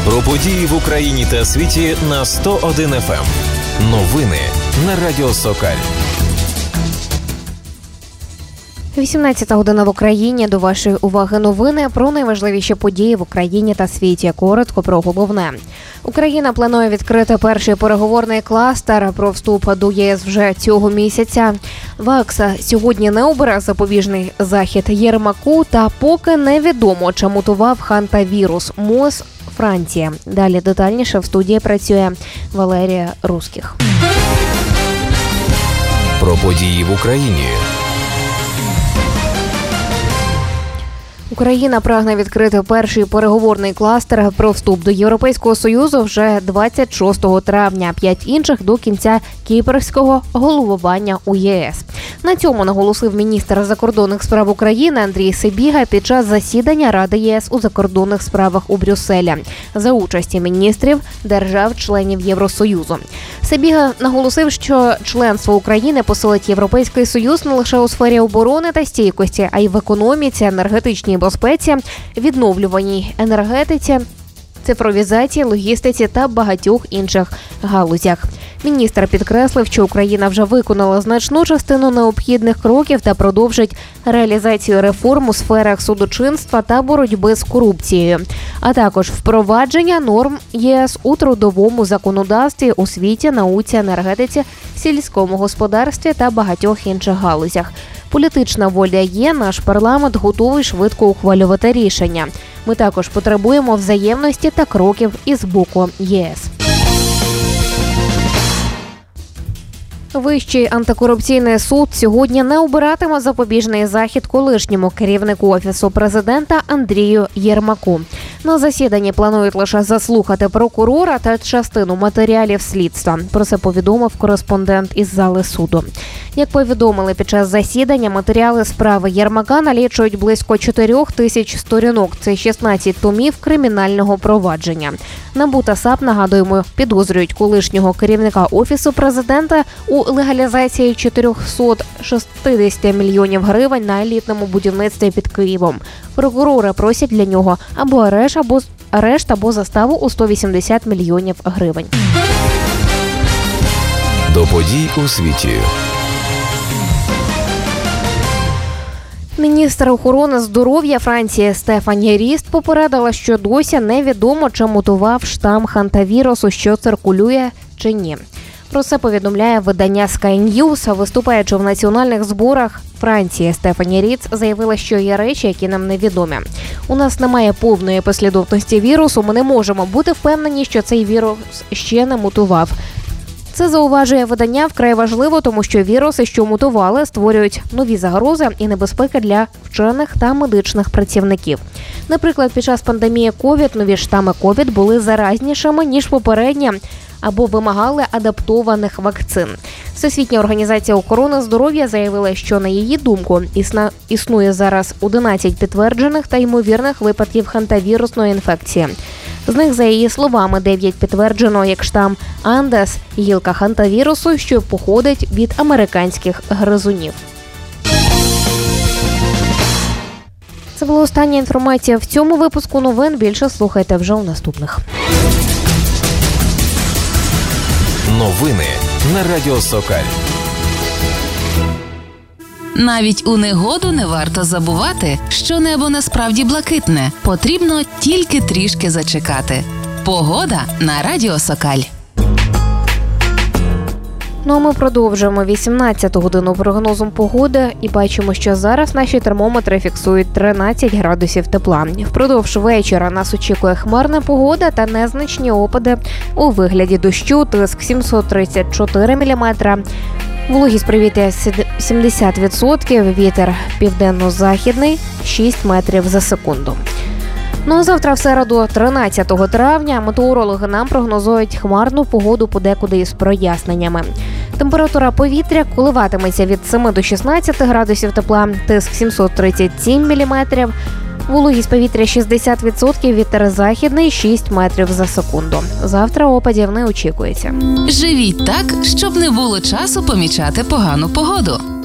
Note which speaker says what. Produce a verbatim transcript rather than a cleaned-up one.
Speaker 1: Про події в Україні та світі на сто один еф ем. Новини на Радіо Сокаль.
Speaker 2: вісімнадцята година в Україні. До вашої уваги новини про найважливіші події в Україні та світі. Коротко про головне. Україна планує відкрити перший переговорний кластер про вступ до ЄС вже цього місяця. ВАКС сьогодні не обере запобіжний захід Єрмаку, та поки невідомо, чи мутував хантавірус МОЗ Франція. Далі детальніше в студії працює Валерія Русських.
Speaker 1: Про події в Україні.
Speaker 2: Україна прагне відкрити перший переговорний кластер про вступ до Європейського Союзу вже двадцять шостого травня, п'ять інших до кінця кіпрського головування у ЄС. На цьому наголосив міністр закордонних справ України Андрій Сибіга під час засідання Ради ЄС у закордонних справах у Брюсселі за участі міністрів держав-членів Євросоюзу. Сибіга наголосив, що членство України посилить Європейський Союз не лише у сфері оборони та стійкості, а й в економіці, енергетичній безпеці, відновлюваній енергетиці, цифровізації, логістиці та багатьох інших галузях. Міністр підкреслив, що Україна вже виконала значну частину необхідних кроків та продовжить реалізацію реформ у сферах судочинства та боротьби з корупцією, а також впровадження норм ЄС у трудовому законодавстві, освіті, науці, енергетиці, сільському господарстві та багатьох інших галузях. Політична воля є, наш парламент готовий швидко ухвалювати рішення. Ми також потребуємо взаємності та кроків із боку ЄС. Вищий антикорупційний суд сьогодні не обиратиме запобіжний захід колишньому керівнику Офісу президента Андрію Єрмаку. На засіданні планують лише заслухати прокурора та частину матеріалів слідства. Про це повідомив кореспондент із зали суду. Як повідомили під час засідання, матеріали справи Єрмака налічують близько чотирьох тисяч сторінок. Це шістнадцять томів кримінального провадження. НАБУ та САП, нагадуємо, підозрюють колишнього керівника Офісу президента у легалізації чотириста шістдесят мільйонів гривень на елітному будівництві під Києвом. Прокурори просять для нього або арешт, або арешт, або заставу у сто вісімдесят мільйонів гривень.
Speaker 1: До подій у світі.
Speaker 2: Міністр охорони здоров'я Франції Стефані Ріст попередила, що досі невідомо, чи мутував штам хантавірусу, що циркулює, чи ні. Про це повідомляє видання Sky News. Виступаючи в національних зборах Франції, Стефані Ріст заявила, що є речі, які нам невідомі. У нас немає повної послідовності вірусу, ми не можемо бути впевнені, що цей вірус ще не мутував. Це, зауважує видання, вкрай важливо, тому що віруси, що мутували, створюють нові загрози і небезпеки для вчених та медичних працівників. Наприклад, під час пандемії ковід нові штами ковід були заразнішими, ніж попередні, або вимагали адаптованих вакцин. Всесвітня організація охорони здоров'я заявила, що, на її думку, існує зараз одинадцять підтверджених та ймовірних випадків хантавірусної інфекції. З них, за її словами, дев'ять підтверджено як штам Андес, гілка хантавірусу, що походить від американських гризунів. Це була остання інформація в цьому випуску новин. Більше слухайте вже у наступних.
Speaker 1: Новини на Радіо Сокаль.
Speaker 3: Навіть у негоду не варто забувати, що небо насправді блакитне. Потрібно тільки трішки зачекати. Погода на Радіо Сокаль.
Speaker 2: Ну а ми продовжуємо вісімнадцяту годину прогнозом погоди і бачимо, що зараз наші термометри фіксують тринадцять градусів тепла. Впродовж вечора нас очікує хмарна погода та незначні опади у вигляді дощу, тиск сімсот тридцять чотири міліметри. Вологість повітря сімдесят відсотків, вітер південно-західний шість метрів за секунду. Ну а завтра в середу, тринадцятого травня, метеорологи нам прогнозують хмарну погоду подекуди із проясненнями. Температура повітря коливатиметься від семи до шістнадцяти градусів тепла, тиск сімсот тридцять сім міліметрів, вологість повітря шістдесят відсотків, вітер західний шість метрів за секунду. Завтра опадів не очікується.
Speaker 3: Живіть так, щоб не було часу помічати погану погоду.